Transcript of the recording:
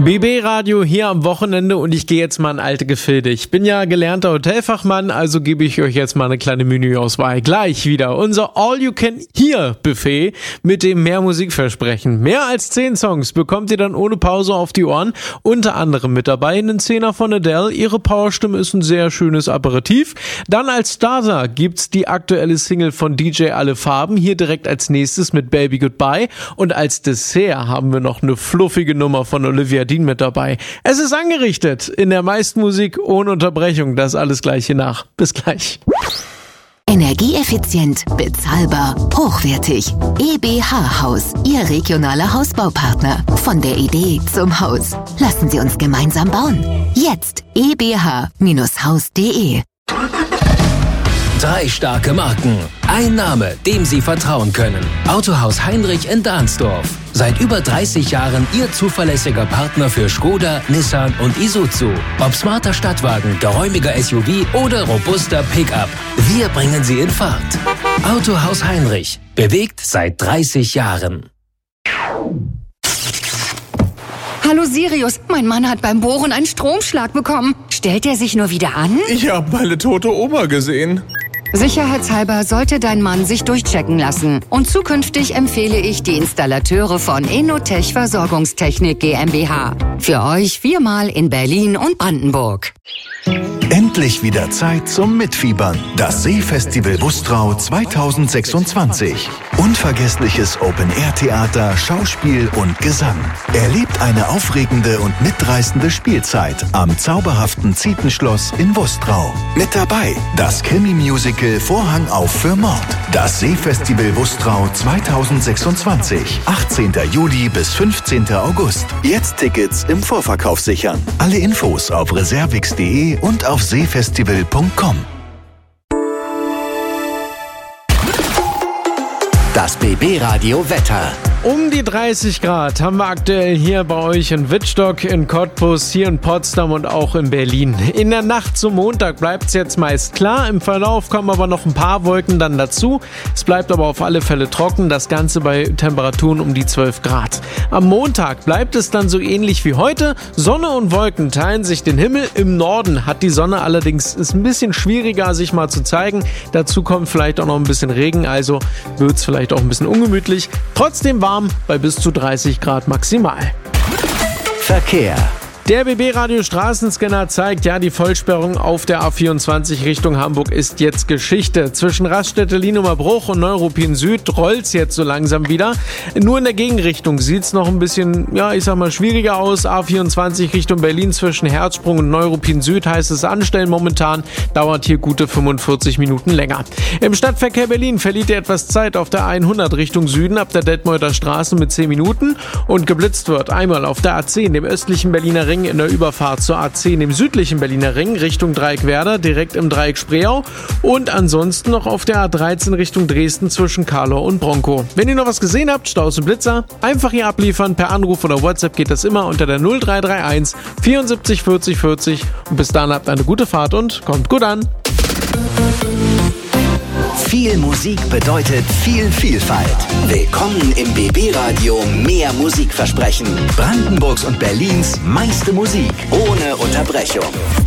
BB Radio hier am Wochenende und ich gehe jetzt mal in alte Gefilde. Ich bin ja gelernter Hotelfachmann, also gebe ich euch jetzt mal eine kleine Menüauswahl. Gleich wieder unser All-You-Can-Hear-Buffet mit dem Mehr-Musikversprechen. Mehr als 10 Songs bekommt ihr dann ohne Pause auf die Ohren. Unter anderem mit dabei einen Zehner von Adele. Ihre Powerstimme ist ein sehr schönes Aperitif. Dann als Starter gibt's die aktuelle Single von DJ Alle Farben. Hier direkt als nächstes mit Baby Goodbye. Und als Dessert haben wir noch eine fluffige Nummer von Olivia Dean mit dabei. Es ist angerichtet in der meisten Musik ohne Unterbrechung. Das alles gleich hier nach. Bis gleich. Energieeffizient, bezahlbar, hochwertig. EBH Haus, Ihr regionaler Hausbaupartner. Von der Idee zum Haus. Lassen Sie uns gemeinsam bauen. Jetzt ebh-haus.de. 3 starke Marken. Ein Name, dem Sie vertrauen können. Autohaus Heinrich in Dahnsdorf. Seit über 30 Jahren Ihr zuverlässiger Partner für Skoda, Nissan und Isuzu. Ob smarter Stadtwagen, geräumiger SUV oder robuster Pickup. Wir bringen Sie in Fahrt. Autohaus Heinrich. Bewegt seit 30 Jahren. Hallo Sirius, mein Mann hat beim Bohren einen Stromschlag bekommen. Stellt er sich nur wieder an? Ich habe meine tote Oma gesehen. Sicherheitshalber sollte dein Mann sich durchchecken lassen. Und zukünftig empfehle ich die Installateure von Enotech Versorgungstechnik GmbH. Für euch 4-mal in Berlin und Brandenburg. Endlich wieder Zeit zum Mitfiebern. Das Seefestival Bustrau 2026. Unvergessliches Open-Air-Theater, Schauspiel und Gesang. Erlebt eine aufregende und mitreißende Spielzeit am zauberhaften Zietenschloss in Bustrau. Mit dabei das Krimi-Musical Vorhang auf für Mord. Das Seefestival Bustrau 2026. 18. Juli bis 15. August. Jetzt Tickets im Vorverkauf sichern. Alle Infos auf reservix.de und auf seefestival.com. Das BB Radio Wetter. Um die 30 Grad haben wir aktuell hier bei euch in Wittstock, in Cottbus, hier in Potsdam und auch in Berlin. In der Nacht zum Montag bleibt es jetzt meist klar. Im Verlauf kommen aber noch ein paar Wolken dann dazu. Es bleibt aber auf alle Fälle trocken. Das Ganze bei Temperaturen um die 12 Grad. Am Montag bleibt es dann so ähnlich wie heute. Sonne und Wolken teilen sich den Himmel. Im Norden hat die Sonne allerdings, ist ein bisschen schwieriger, sich mal zu zeigen. Dazu kommt vielleicht auch noch ein bisschen Regen, also wird es vielleicht auch ein bisschen ungemütlich. Trotzdem warm bei bis zu 30 Grad maximal. Verkehr. Der BB-Radio Straßenscanner zeigt, ja, die Vollsperrung auf der A24 Richtung Hamburg ist jetzt Geschichte. Zwischen Raststätte Lienumerbruch und Neuruppin Süd rollt's jetzt so langsam wieder. Nur in der Gegenrichtung sieht's noch ein bisschen, ja, ich sag mal, schwieriger aus. A24 Richtung Berlin zwischen Herzsprung und Neuruppin Süd heißt es anstellen momentan. Dauert hier gute 45 Minuten länger. Im Stadtverkehr Berlin verliert ihr etwas Zeit auf der 100 Richtung Süden ab der Detmolder Straße mit 10 Minuten. Und geblitzt wird einmal auf der A10, dem östlichen Berliner Ring, in der Überfahrt zur A10 im südlichen Berliner Ring Richtung Dreieck Werder, direkt im Dreieck Spreeau und ansonsten noch auf der A13 Richtung Dresden zwischen Karlau und Bronkow. Wenn ihr noch was gesehen habt, Staus und Blitzer, einfach hier abliefern, per Anruf oder WhatsApp geht das immer unter der 0331 74 40 40 und bis dann habt eine gute Fahrt und kommt gut an. Viel Musik bedeutet viel Vielfalt. Willkommen im BB Radio Mehr Musikversprechen. Brandenburgs und Berlins meiste Musik ohne Unterbrechung.